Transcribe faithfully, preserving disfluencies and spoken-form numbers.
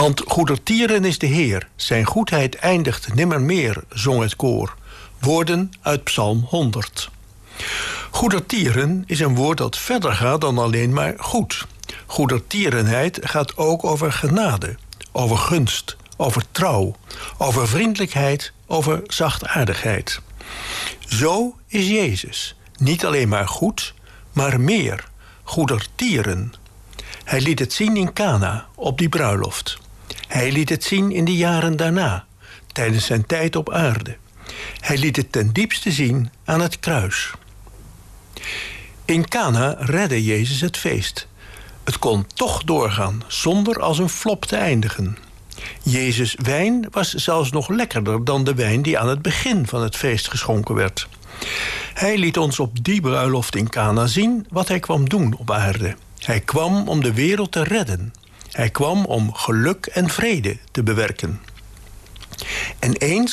Want goedertieren is de Heer, zijn goedheid eindigt nimmermeer, zong het koor. Woorden uit Psalm honderd. Goedertieren is een woord dat verder gaat dan alleen maar goed. Goedertierenheid gaat ook over genade, over gunst, over trouw, over vriendelijkheid, over zachtaardigheid. Zo is Jezus, niet alleen maar goed, maar meer, goedertieren. Hij liet het zien in Kana, op die bruiloft. Hij liet het zien in de jaren daarna, tijdens zijn tijd op aarde. Hij liet het ten diepste zien aan het kruis. In Kana redde Jezus het feest. Het kon toch doorgaan, zonder als een flop te eindigen. Jezus' wijn was zelfs nog lekkerder dan de wijn die aan het begin van het feest geschonken werd. Hij liet ons op die bruiloft in Kana zien wat hij kwam doen op aarde. Hij kwam om de wereld te redden. Hij kwam om geluk en vrede te bewerken. En eens